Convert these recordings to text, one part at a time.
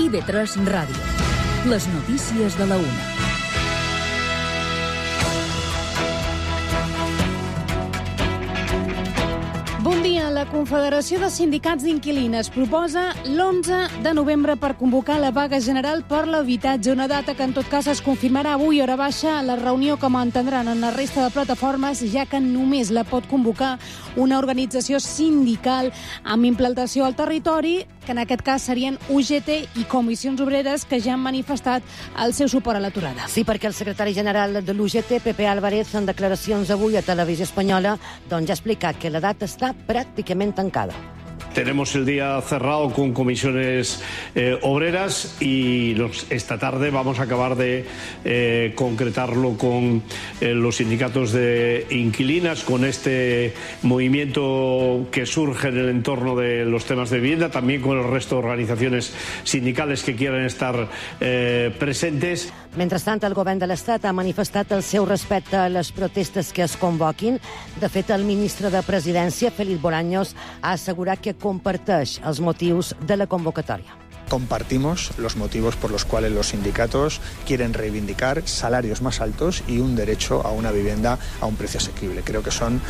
IB3 Ràdio. Les notícies de la una. Bon dia. La Confederació de Sindicats d'Inquilines proposa l'11 de novembre per convocar la vaga general per l'habitatge, una data que en tot cas es confirmarà avui, hora baixa, a la reunió que mantindran en la resta de plataformes, ja que només la pot convocar una organització sindical amb implantació al territori, que en aquest cas serien UGT i Comissions Obreres, que ja han manifestat el seu suport a l'aturada. Sí, perquè el secretari general de l'UGT, Pepe Álvarez, en declaracions avui a Televisió Espanyola, ja ha explicat que la data està prácticamente tancada. Tenemos el día cerrado con comisiones obreras y esta tarde vamos a acabar de concretarlo con los sindicatos de inquilinas, con este movimiento que surge en el entorno de los temas de vivienda, también con el resto de organizaciones sindicales que quieran estar presentes. Mentrestant, el govern de l'Estat ha manifestat el seu respecte a les protestes que es convoquin. De fet, el ministre de Presidència, Félix Bolaños, ha assegurat que comparteix els motius de la convocatòria. Compartimos los motivos por los cuales los sindicatos quieren reivindicar salarios más altos y un derecho a una vivienda a un precio asequible. Creo que son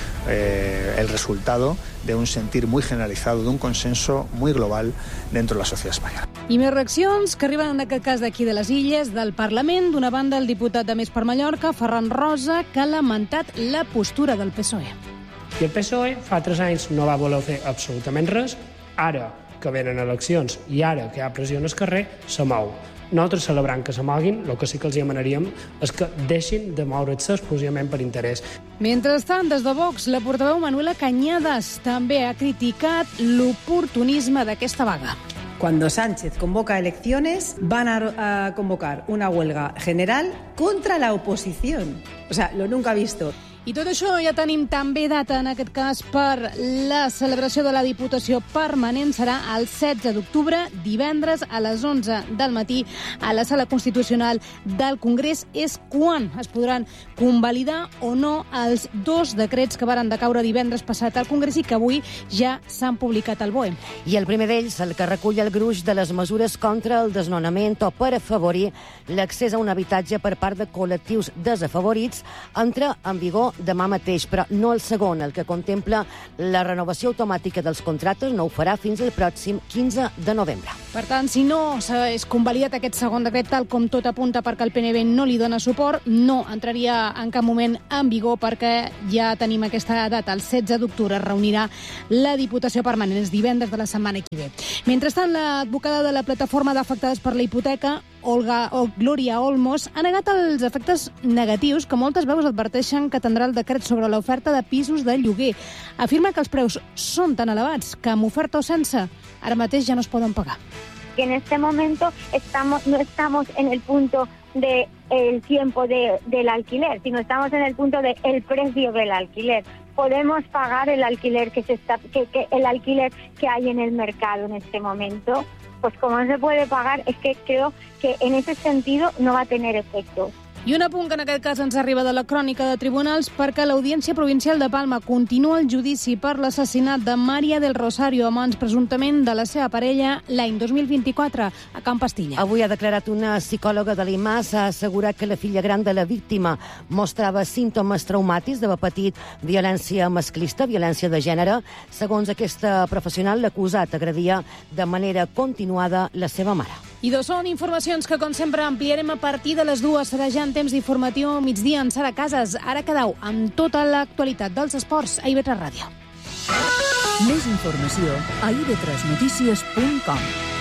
el resultado de un sentir muy generalizado, de un consenso muy global dentro de la sociedad española. I més reaccions que arriben en aquest cas d'aquí de les Illes, del Parlament. D'una banda, el diputat de Més per Mallorca, Ferran Rosa, que ha lamentat la postura del PSOE. I el PSOE fa 3 anys no va voler fer absolutament res. Ara que venen eleccions i ara que hi ha pressió en el carrer, se mou. Nosaltres celebrant que se moguin, el que sí que els demanaríem és que deixin de moure's exclusivament per interès. Mentrestant, des de Vox, la portaveu Manuela Cañadas també ha criticat l'oportunisme d'aquesta vaga. Cuando Sánchez convoca elecciones, van a convocar una huelga general contra la oposición. O sea, lo nunca visto. I tot això ja tenim també data, en aquest cas, per la celebració de la Diputació Permanent. Serà el 16 d'octubre, divendres, a les 11 del matí, a la Sala Constitucional del Congrés. És quan es podran convalidar o no els 2 decrets que varen decaure divendres passat al Congrés i que avui ja s'han publicat al BOE. I el primer d'ells, el que recull el gruix de les mesures contra el desnonament o per afavorir l'accés a un habitatge per part de col·lectius desafavorits, entra en vigor demà mateix, però no el segon, el que contempla la renovació automàtica dels contractes, no ho farà fins al pròxim 15 de novembre. Per tant, si no és convalidat aquest segon decret, tal com tot apunta perquè el PNB no li dona suport, no entraria en cap moment en vigor perquè ja tenim aquesta data, el 16 d'octubre es reunirà la Diputació Permanent, és divendres de la setmana que ve. Mentrestant, l'advocada de la Plataforma d'Afectades per la Hipoteca, Glòria Olmos, ha negat els efectes negatius que moltes veus adverteixen que tindrà el decret sobre l'oferta de pisos de lloguer. Afirma que els preus són tan elevats que amb oferta o sense, ara mateix ja no es poden pagar. Que en este momento no estamos en el punto del tiempo del alquiler, sino estamos en el punto del precio del alquiler. Podemos pagar el alquiler el alquiler que hay en el mercado en este momento. Pues como no se puede pagar, es que creo que en ese sentido no va a tener efecto. I un apunt que en aquest cas ens arriba de la crònica de tribunals perquè l'Audiència Provincial de Palma continua el judici per l'assassinat de Maria del Rosario a mans presumptament de la seva parella l'any 2024 a Can Pastilla. Avui ha declarat una psicòloga de l'IMAS, ha assegurat que la filla gran de la víctima mostrava símptomes traumàtics d'haver patit violència masclista, violència de gènere. Segons aquesta professional, l'acusat agredia de manera continuada la seva mare. I són informacions que, com sempre, ampliarem a partir de les 2. Serà ja en temps d'informatiu migdia en Sara Casas. Ara quedeu amb tota l'actualitat dels esports a IB3 Ràdio. Més informació a ib3notícies.com.